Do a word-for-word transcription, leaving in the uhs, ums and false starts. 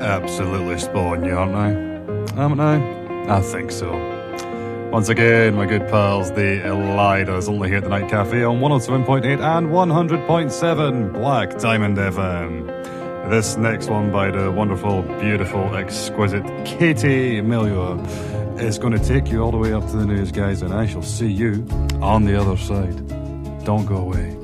Absolutely spawning you, aren't I? Haven't I? I think so. Once again, my good pals, the Elidas, only here at the Night Cafe on one oh seven point eight and one hundred point seven Black Diamond F M. This next one by the wonderful, beautiful, exquisite Katie Melua is going to take you all the way up to the news, guys, and I shall see you on the other side. Don't go away.